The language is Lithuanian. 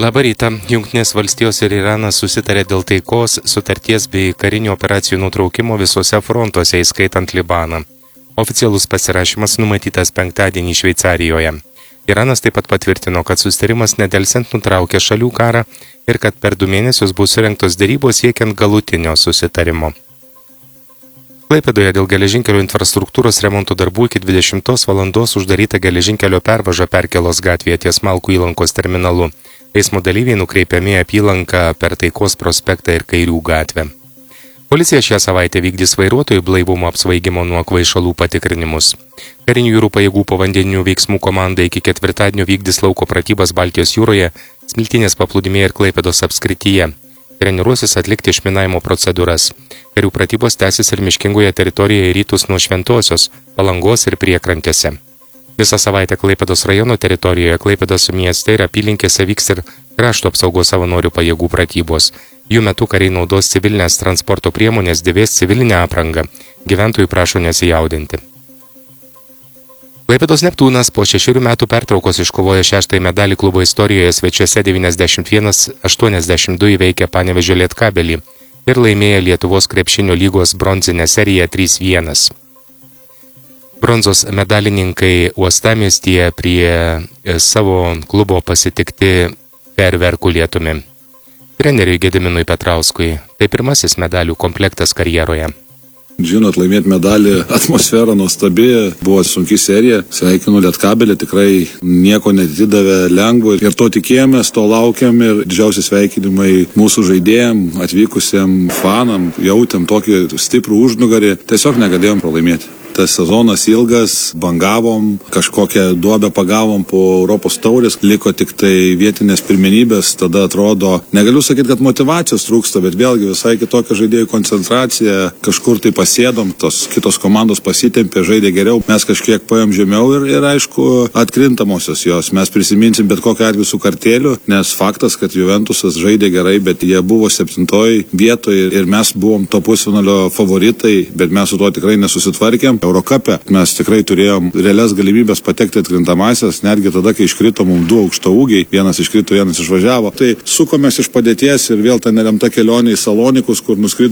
Labą rytą. Jungtinės valstijos ir Iranas susitarė dėl taikos, sutarties bei karinių operacijų nutraukimo visose frontuose, įskaitant Libaną. Oficialus pasirašymas numatytas penktadienį Šveicarijoje. Iranas taip pat patvirtino, kad susitarimas nedelsiant nutraukė šalių karą ir kad per 2 mėnesius bus surengtos derybos siekiant galutinio susitarimo. Klaipėdoje dėl geležinkelio infrastruktūros remonto darbų iki 20 valandos uždaryta geležinkelio pervaža Perkėlos gatvėje ties Malkų įlankos terminalu. Eismo dalyviai nukreipiami apylanką per Taikos prospektą ir Kairių gatvę. Policija šią savaitę vykdys vairuotojų blaivumo apsvaigimo nuo kvaišalų patikrinimus. Karinių jūrų pajėgų povandeninių veiksmų komanda iki ketvirtadienio vykdys lauko pratybas Baltijos jūroje, Smiltynės paplūdimyje ir Klaipėdos apskrityje. Treniruosis atlikti išminavimo procedūras. Karių pratybos tęsis ir miškingoje teritorijoje į rytus nuo Šventosios, Palangos ir priekrantėse. Visą savaitę Klaipėdos rajono teritorijoje, Klaipėdos mieste ir apylinkėse vyks ir krašto apsaugos savanorių pajėgų pratybos. Jų metu kariai naudos civilinės transporto priemonės, dėvės civilinę aprangą. Gyventojų prašo nesijaudinti. Klaipėdos Neptūnas po 6 metų pertraukos iškovojo 6 medalį klubo istorijoje, svečiuose 91-82 įveikė Panevėžio Lietkabelį ir laimėjo Lietuvos krepšinio lygos bronzinę seriją 3-1. Bronzos medalininkai uostamiestyje prie savo klubo pasitikti fejerverkų lietumi. Treneriui Gediminui Petrauskui tai pirmasis medalių komplektas karjeroje. Žinot, laimėti medalį, atmosfera nuostabi, buvo sunki serija, sveikinu Lietkabelį, tikrai nieko netidavė lengvo ir to tikėjomės, to laukiam ir didžiausi sveikinimai mūsų žaidėjam, atvykusiem fanam, jautėm tokį stiprų užnugarį, tiesiog negalėjom pralaimėti. Tas sezonas ilgas, bangavom, kažkokią duobę pagavom po Europos taurės, liko tik tai vietinės pirmenybės, tada atrodo, negaliu sakyti, kad motyvacijos trūksta, bet vėlgi visai kitokia žaidėjų koncentracija, kažkur tai pasėdom, tos kitos komandos pasitempė, žaidė geriau, mes kažkiek paėm žemiau ir aišku, atkrintamosios jos, mes prisiminsim bet kokią atveju su kartėliu, nes faktas, kad Juventusas žaidė gerai, bet jie buvo 7 vietoje ir mes buvom to pusfinalio favoritai, bet mes su to tikrai nesusitvarkėm. Eurokape mes tikrai turėjom realias galimybės patekti atkrintamąsias, netgi tada, kai iškrito mums 2 aukštaūgiai, vienas iškrito, vienas išvažiavo. Tai sukomės iš padėties ir vėl ta nelemta kelionė į Salonikus, kur nuskrido